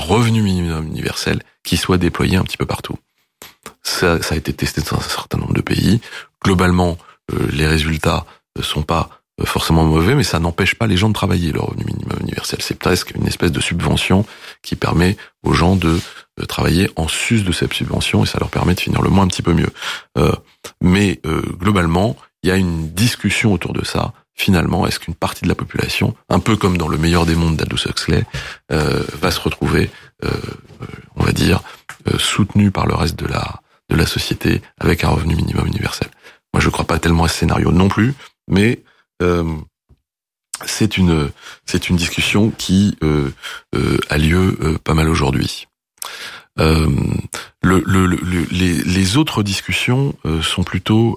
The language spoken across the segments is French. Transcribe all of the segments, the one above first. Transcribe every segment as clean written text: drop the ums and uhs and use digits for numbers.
revenu minimum universel qui soit déployé un petit peu partout. Ça a été testé dans un certain nombre de pays. Globalement, les résultats ne sont pas forcément mauvais, mais ça n'empêche pas les gens de travailler, le revenu minimum universel. C'est presque une espèce de subvention qui permet aux gens de travailler en sus de cette subvention et ça leur permet de finir le mois un petit peu mieux. Mais globalement, il y a une discussion autour de ça. Finalement, est-ce qu'une partie de la population, un peu comme dans Le meilleur des mondes d'Aldous Huxley, va se retrouver, on va dire, soutenue par le reste de la société avec un revenu minimum universel? Moi, je ne crois pas tellement à ce scénario non plus, mais c'est une discussion qui a lieu pas mal aujourd'hui. Les autres discussions sont plutôt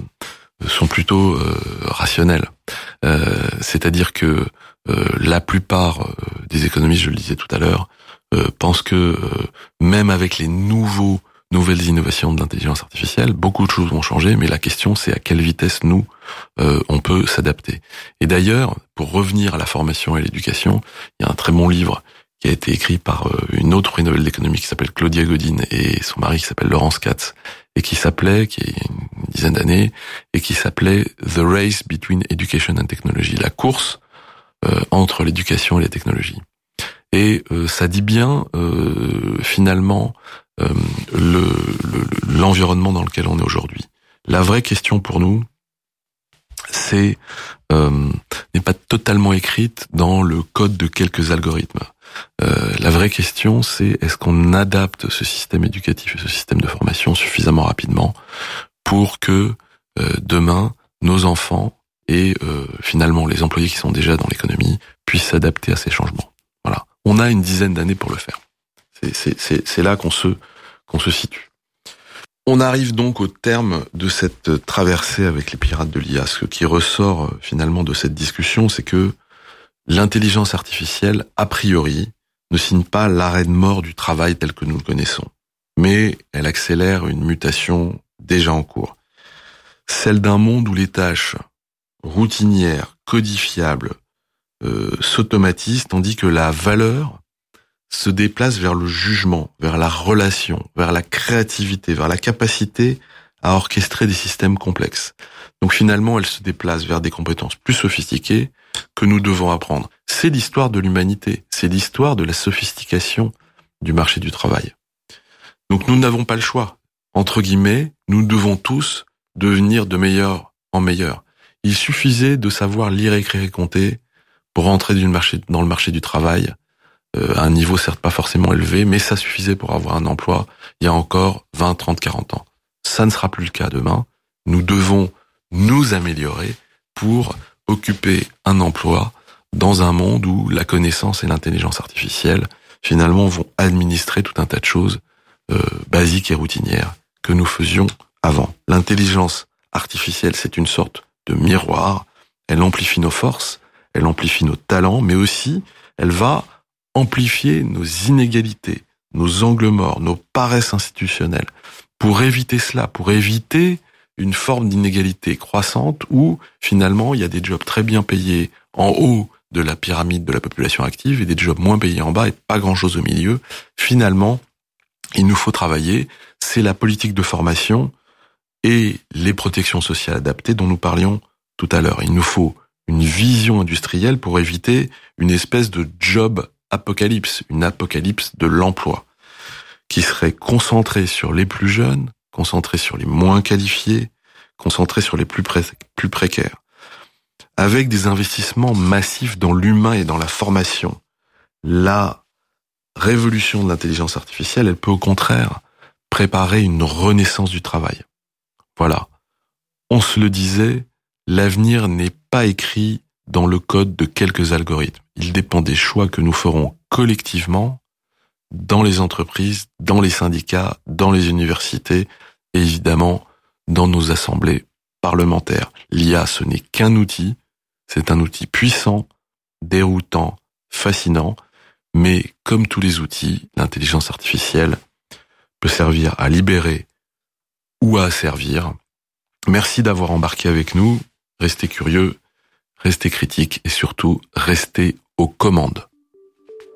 rationnelles. C'est-à-dire que la plupart des économistes, je le disais tout à l'heure, pensent que même avec les nouvelles innovations de l'intelligence artificielle, beaucoup de choses vont changer, mais la question c'est à quelle vitesse nous on peut s'adapter. Et d'ailleurs, pour revenir à la formation et l'éducation, il y a un très bon livre qui a été écrit par une autre prix Nobel d'économie qui s'appelle Claudia Godin et son mari qui s'appelle Laurence Katz et qui a une dizaine d'années, et qui s'appelait The Race Between Education and Technology, la course entre l'éducation et les technologies. Et ça dit bien finalement l'environnement dans lequel on est aujourd'hui. La vraie question pour nous, n'est pas totalement écrite dans le code de quelques algorithmes. La vraie question, c'est est-ce qu'on adapte ce système éducatif et ce système de formation suffisamment rapidement pour que demain, nos enfants et finalement les employés qui sont déjà dans l'économie puissent s'adapter à ces changements. Voilà. On a une dizaine d'années pour le faire. C'est là qu'on se situe. On arrive donc au terme de cette traversée avec les pirates de l'IA. Ce qui ressort finalement de cette discussion, c'est que l'intelligence artificielle, a priori, ne signe pas l'arrêt de mort du travail tel que nous le connaissons, mais elle accélère une mutation déjà en cours. Celle d'un monde où les tâches routinières, codifiables, s'automatisent, tandis que la valeur se déplace vers le jugement, vers la relation, vers la créativité, vers la capacité à orchestrer des systèmes complexes. Donc finalement, elle se déplace vers des compétences plus sophistiquées que nous devons apprendre. C'est l'histoire de l'humanité, c'est l'histoire de la sophistication du marché du travail. Donc nous n'avons pas le choix. Entre guillemets, nous devons tous devenir de meilleur en meilleur. Il suffisait de savoir lire, écrire et compter pour rentrer dans le marché du travail à un niveau certes pas forcément élevé, mais ça suffisait pour avoir un emploi il y a encore 20, 30, 40 ans. Ça ne sera plus le cas demain. Nous devons nous améliorer pour occuper un emploi dans un monde où la connaissance et l'intelligence artificielle finalement vont administrer tout un tas de choses basiques et routinières que nous faisions avant. L'intelligence artificielle, c'est une sorte de miroir. Elle amplifie nos forces, elle amplifie nos talents, mais aussi elle va amplifier nos inégalités, nos angles morts, nos paresses institutionnelles. Pour éviter cela, pour éviter une forme d'inégalité croissante où finalement il y a des jobs très bien payés en haut de la pyramide de la population active et des jobs moins payés en bas et pas grand-chose au milieu. Finalement, il nous faut travailler. C'est la politique de formation et les protections sociales adaptées dont nous parlions tout à l'heure. Il nous faut une vision industrielle pour éviter une espèce de job apocalypse, une apocalypse de l'emploi qui serait concentrée sur les plus jeunes, concentrée sur les moins qualifiés, concentrée sur les plus précaires, avec des investissements massifs dans l'humain et dans la formation. La révolution de l'intelligence artificielle, elle peut au contraire préparer une renaissance du travail. Voilà. On se le disait, l'avenir n'est pas écrit dans le code de quelques algorithmes. Il dépend des choix que nous ferons collectivement dans les entreprises, dans les syndicats, dans les universités et évidemment dans nos assemblées parlementaires. L'IA, ce n'est qu'un outil, c'est un outil puissant, déroutant, fascinant, mais comme tous les outils, l'intelligence artificielle peut servir à libérer ou à asservir. Merci d'avoir embarqué avec nous, restez curieux, restez critiques et surtout restez aux commandes.